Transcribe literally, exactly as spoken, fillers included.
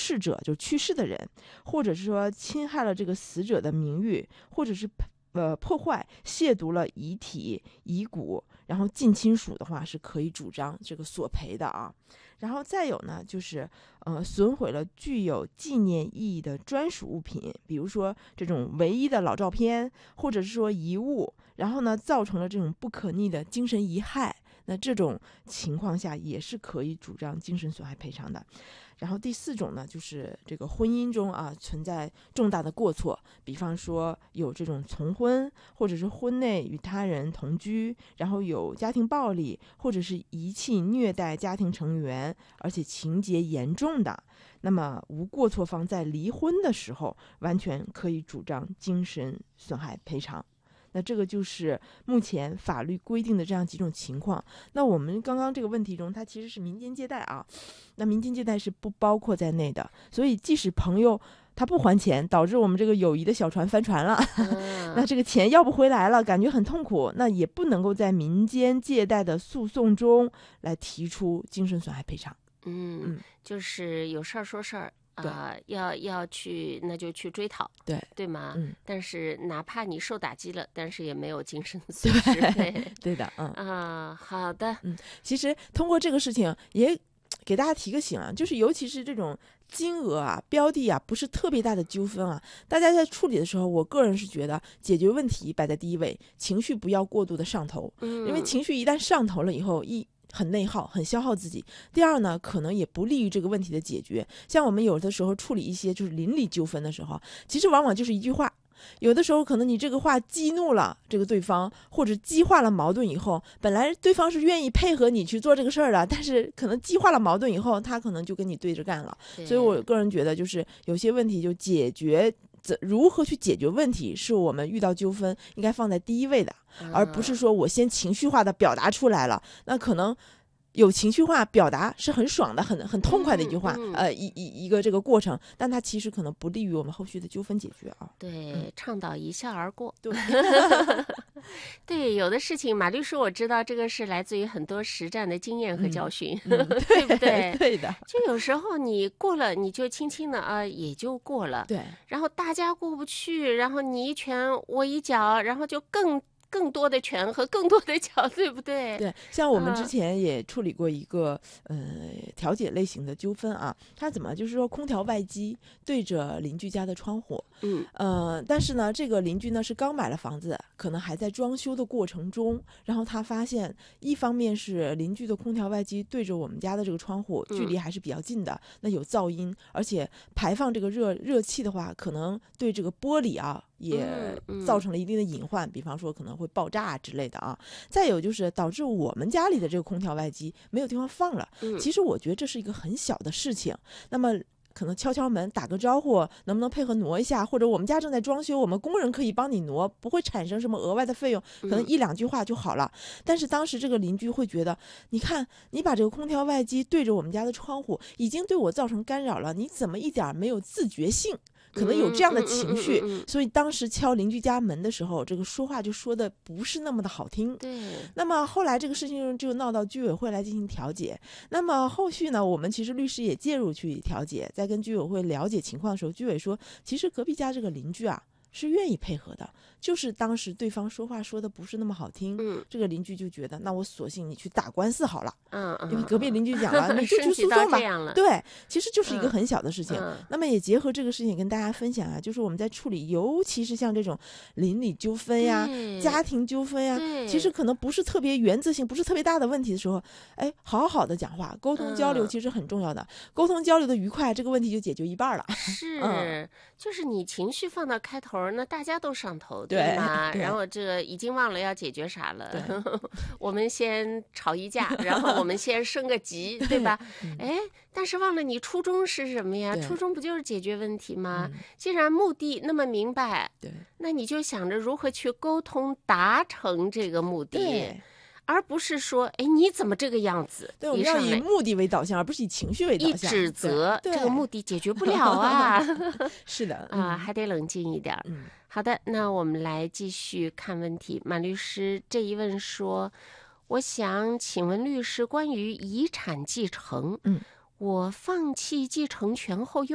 逝者，就是去世的人，或者是说侵害了这个死者的名誉，或者是呃破坏亵渎了遗体遗骨，然后近亲属的话是可以主张这个索赔的啊。然后再有呢，就是呃损毁了具有纪念意义的专属物品，比如说这种唯一的老照片，或者是说遗物，然后呢造成了这种不可逆的精神遗害，那这种情况下也是可以主张精神损害赔偿的。然后第四种呢，就是这个婚姻中啊存在重大的过错，比方说有这种从婚，或者是婚内与他人同居，然后有家庭暴力，或者是遗弃虐待家庭成员，而且情节严重的，那么无过错方在离婚的时候完全可以主张精神损害赔偿。那这个就是目前法律规定的这样几种情况。那我们刚刚这个问题中，它其实是民间借贷啊，那民间借贷是不包括在内的，所以即使朋友他不还钱，导致我们这个友谊的小船翻船了，嗯、那这个钱要不回来了，感觉很痛苦，那也不能够在民间借贷的诉讼中来提出精神损害赔偿。 嗯，嗯就是有事儿说事儿。啊、呃，要要去，那就去追讨， 对对吗？ 嗯， 但是哪怕你受打击了，但是也没有精神损失费， 对的，嗯啊，好的， 嗯，其实通过这个事情也给大家提个醒啊，就是尤其是这种金额啊、标的啊不是特别大的纠纷啊，大家在处理的时候，我个人是觉得解决问题摆在第一位，情绪不要过度的上头， 嗯， 因为情绪一旦上头了以后，一很内耗，很消耗自己。第二呢，可能也不利于这个问题的解决。像我们有的时候处理一些就是邻里纠纷的时候，其实往往就是一句话。有的时候可能你这个话激怒了这个对方，或者激化了矛盾以后，本来对方是愿意配合你去做这个事儿的，但是可能激化了矛盾以后，他可能就跟你对着干了。所以我个人觉得，就是有些问题就解决，如何去解决问题，是我们遇到纠纷应该放在第一位的，而不是说我先情绪化的表达出来了，那可能有情绪化表达是很爽的，很很痛快的一句话， 嗯嗯、 呃，一一一个这个过程，但它其实可能不利于我们后续的纠纷解决啊。 对， 嗯、 倡导一笑而过。 对， 对，有的事情，马律师我知道这个是来自于很多实战的经验和教训， 嗯嗯、 对不对？ 对的。 就有时候你过了，你就轻轻的啊，也就过了。 对。 然后大家过不去，然后你一拳我一脚，然后就更。更多的拳和更多的脚，对不对？ 对，像我们之前也处理过一个、嗯、呃调解类型的纠纷啊，它怎么就是说空调外机对着邻居家的窗户， 嗯， 呃，但是呢，这个邻居呢是刚买了房子，可能还在装修的过程中，然后他发现，一方面是邻居的空调外机对着我们家的这个窗户，距离还是比较近的，嗯、那有噪音，而且排放这个热热气的话，可能对这个玻璃啊。也造成了一定的隐患、嗯嗯、比方说可能会爆炸之类的啊。再有就是导致我们家里的这个空调外机没有地方放了、 嗯、 其实我觉得这是一个很小的事情，那么可能敲敲门打个招呼，能不能配合挪一下，或者我们家正在装修，我们工人可以帮你挪，不会产生什么额外的费用，可能一两句话就好了、嗯、但是当时这个邻居会觉得，你看你把这个空调外机对着我们家的窗户，已经对我造成干扰了，你怎么一点没有自觉性，可能有这样的情绪、 嗯嗯嗯嗯嗯、 所以当时敲邻居家门的时候，这个说话就说的不是那么的好听。 对。 那么后来这个事情就闹到居委会来进行调解。那么后续呢，我们其实律师也介入去调解，在跟居委会了解情况的时候，居委说，其实隔壁家这个邻居啊是愿意配合的，就是当时对方说话说的不是那么好听， 嗯， 这个邻居就觉得，那我索性你去打官司好了， 嗯嗯， 因为隔壁邻居讲了，你就去诉讼吧。对，其实就是一个很小的事情、 嗯。 那么也结合这个事情跟大家分享啊，就是我们在处理，尤其是像这种邻里纠纷呀、家庭纠纷呀，其实可能不是特别原则性、不是特别大的问题的时候，哎，好好的讲话，沟通交流其实很重要的。嗯、沟通交流的愉快，这个问题就解决一半了。 是， 嗯、 就是你情绪放到开头，那大家都上头， 对吗？ 对， 然后这个已经忘了要解决啥了。我们先吵一架，然后我们先升个级，对吧？哎，但是忘了你初衷是什么呀？初衷不就是解决问题吗？嗯、既然目的那么明白， 对， 那你就想着如何去沟通达成这个目的。 对， 而不是说，哎，你怎么这个样子？ 对，我们要以目的为导向，而不是以情绪为导向。 一指责，这个目的解决不了啊。 是的， 嗯、啊，还得冷静一点。 嗯， 好的，那我们来继续看问题。马律师这一问说，我想请问律师关于遗产继承。 嗯， 我放弃继承权后又